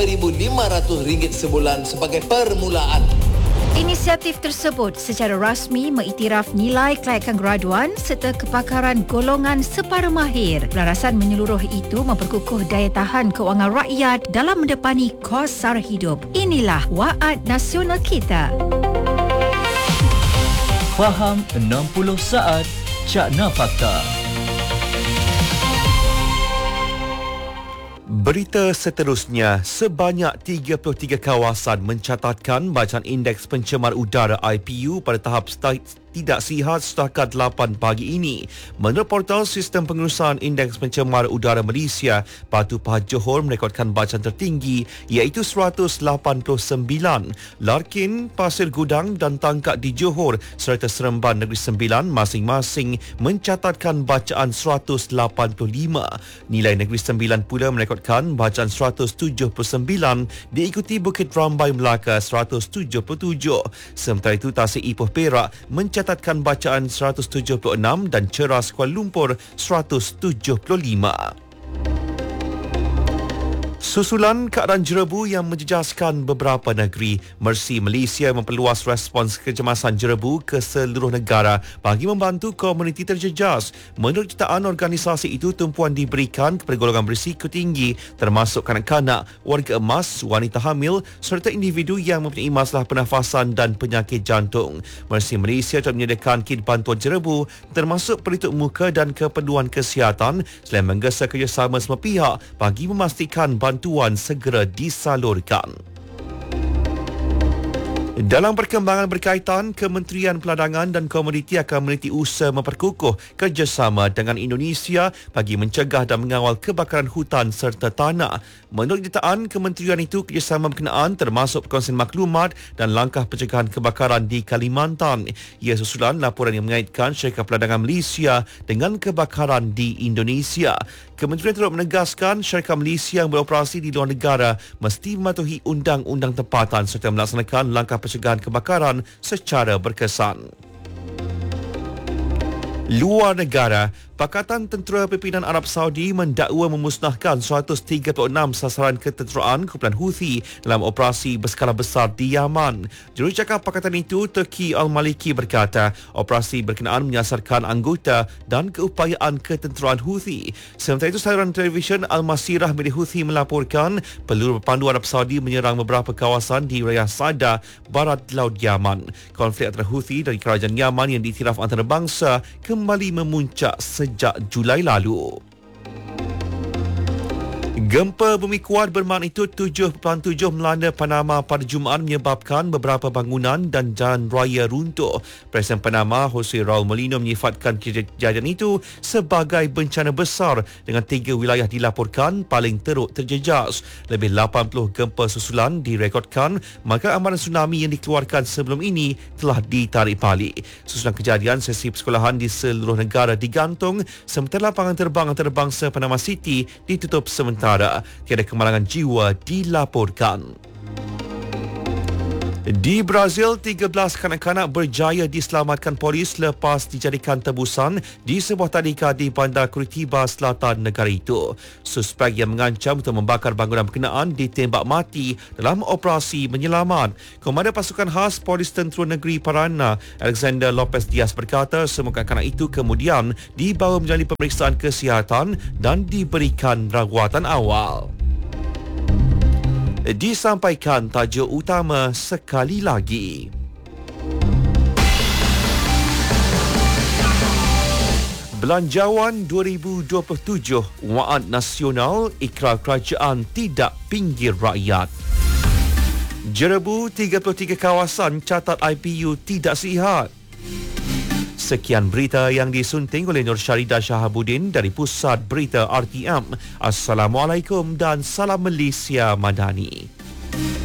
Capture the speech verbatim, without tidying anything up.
tiga ribu lima ratus ringgit sebulan sebagai permulaan. Inisiatif tersebut secara rasmi mengiktiraf nilai kelayakan graduan serta kepakaran golongan separuh mahir. Pelarasan menyeluruh itu memperkukuh daya tahan kewangan rakyat dalam mendepani kos sara hidup. Inilah Waad Nasional kita. Faham enam puluh saat Cakna Fakta. Berita seterusnya, sebanyak tiga puluh tiga kawasan mencatatkan bacaan indeks pencemar udara I P U pada tahap sta- tidak sihat setakat lapan pagi ini. Menurut portal Sistem Pengurusan Indeks Pencemar Udara Malaysia, Batu Pahat Johor merekodkan bacaan tertinggi iaitu seratus lapan puluh sembilan. Larkin, Pasir Gudang dan Tangkak di Johor serta Seremban Negeri Sembilan masing-masing mencatatkan bacaan seratus lapan puluh lima. Nilai Negeri Sembilan pula merekodkan bacaan seratus tujuh puluh sembilan, diikuti Bukit Rambai Melaka seratus tujuh puluh tujuh. Sementara itu, Tasik Ipoh Perak mencatatkan mencatatkan bacaan seratus tujuh puluh enam dan Ceras Kuala Lumpur seratus tujuh puluh lima. Susulan keadaan jerebu yang menjejaskan beberapa negeri, Mercy Malaysia memperluas respons kecemasan jerebu ke seluruh negara bagi membantu komuniti terjejas. Menurut jutaan organisasi itu, tumpuan diberikan kepada golongan berisiko tinggi termasuk kanak-kanak, warga emas, wanita hamil serta individu yang mempunyai masalah pernafasan dan penyakit jantung. Mercy Malaysia telah menyediakan kit bantuan jerebu termasuk pelitup muka dan keperluan kesihatan selain menggesa kerjasama semua pihak bagi memastikan bantuan bantuan segera disalurkan. Dalam perkembangan berkaitan, Kementerian Peladangan dan Komoditi akan meneliti usaha memperkukuh kerjasama dengan Indonesia bagi mencegah dan mengawal kebakaran hutan serta tanah. Menurut jutaan kementerian itu, kerjasama berkenaan termasuk perkongsian maklumat dan langkah pencegahan kebakaran di Kalimantan. Ia susulan laporan yang mengaitkan syarikat peladangan Malaysia dengan kebakaran di Indonesia. Kementerian turut menegaskan syarikat Malaysia yang beroperasi di luar negara mesti mematuhi undang-undang tempatan serta melaksanakan langkah pencegahan kebakaran secara berkesan. Luar negara, Pakatan Tentera Pimpinan Arab Saudi mendakwa memusnahkan seratus tiga puluh enam sasaran ketenteraan kumpulan Houthi dalam operasi berskala besar di Yaman. Jurucakap Pakatan itu, Turki Al-Maliki berkata, operasi berkenaan menyasarkan anggota dan keupayaan ketenteraan Houthi. Sementara itu, saluran televisyen Al-Masirah milik Houthi melaporkan peluru berpandu Arab Saudi menyerang beberapa kawasan di wilayah Sada, barat laut Yaman. Konflik antara Houthi dan kerajaan Yaman yang diiktiraf antarabangsa kembali memuncak sejak Julai lalu. Gempa bumi kuat bermagnitudo tujuh perpuluhan tujuh melanda Panama pada Jumaat menyebabkan beberapa bangunan dan jalan raya runtuh. Presiden Panama, Jose Raul Molino menyifatkan kejadian itu sebagai bencana besar dengan tiga wilayah dilaporkan paling teruk terjejas. Lebih lapan puluh gempa susulan direkodkan, maka amaran tsunami yang dikeluarkan sebelum ini telah ditarik balik. Susulan kejadian, sesi persekolahan di seluruh negara digantung sementara lapangan terbang antarabangsa Panama City ditutup sementara. Tiada kemalangan jiwa dilaporkan. Di Brazil, tiga belas kanak-kanak berjaya diselamatkan polis lepas dijadikan tebusan di sebuah tadika di bandar Curitiba, selatan negara itu. Suspek yang mengancam untuk membakar bangunan berkenaan ditembak mati dalam operasi menyelamat. Komandan pasukan khas Polis Tentera Negeri Paraná, Alexander Lopez Diaz berkata semua kanak-kanak itu kemudian dibawa menjalani pemeriksaan kesihatan dan diberikan rawatan awal. Disampaikan tajuk utama sekali lagi. Belanjawan dua ribu dua puluh tujuh, Waad Nasional, ikrar kerajaan tidak pinggir rakyat. Jerebu tiga puluh tiga kawasan catat I P U tidak sihat. Sekian berita yang disunting oleh Nur Syaridah Shahabuddin dari Pusat Berita R T M. Assalamualaikum dan salam Malaysia Madani.